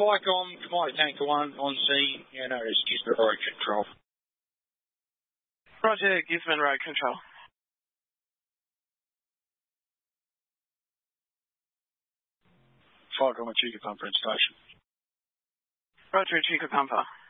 Flight Tanker 1 on scene, notice Gisborne Road Control. Roger, Gisborne Road Control. Flight Commander Chuka Pumper in station. Roger, Chuka Pumper.